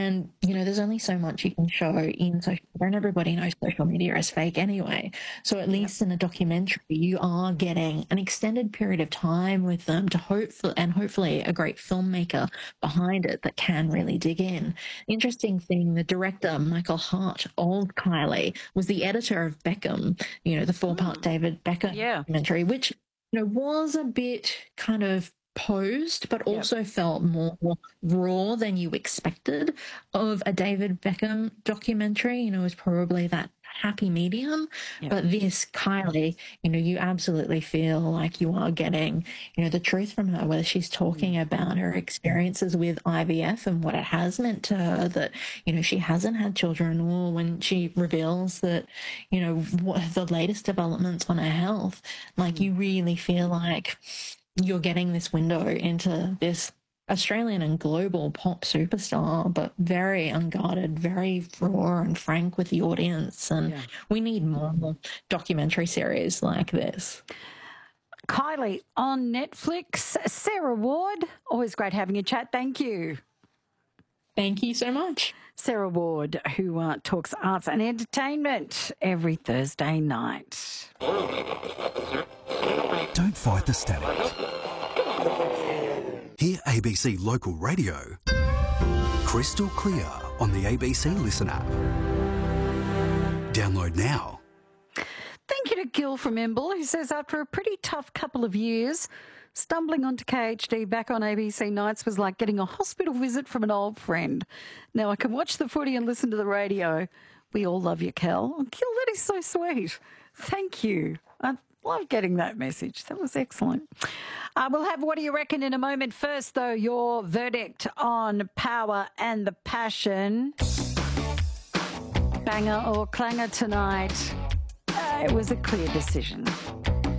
And, there's only so much you can show in social media, and everybody knows social media is fake anyway. So at least in a documentary, you are getting an extended period of time with them to hopefully a great filmmaker behind it that can really dig in. Interesting thing, the director, Michael Hart of Kylie, was the editor of Beckham, the four-part David Beckham documentary, which, was a bit kind of posed, but also felt more raw than you expected of a David Beckham documentary. It was probably that happy medium. But this Kylie, you absolutely feel like you are getting, the truth from her, whether she's talking about her experiences with IVF and what it has meant to her, that, she hasn't had children, or when she reveals that, what the latest developments on her health, like you really feel like you're getting this window into this Australian and global pop superstar, but very unguarded, very raw and frank with the audience. And we need more documentary series like this. Kylie on Netflix. Sarah Ward, always great having a chat. Thank you. Thank you so much. Sarah Ward, who talks arts and entertainment every Thursday night. Don't fight the static. Hear ABC Local Radio crystal clear on the ABC Listen app. Download now. Thank you to Gil from Imbil, who says after a pretty tough couple of years, stumbling onto KHD back on ABC Nights was like getting a hospital visit from an old friend. Now I can watch the footy and listen to the radio. We all love you, Kel. Oh, Gil, that is so sweet. Thank you. I love getting that message. That was excellent. We'll have What Do You Reckon in a moment. First, though, your verdict on Power and the Passion. Banger or clanger tonight? It was a clear decision.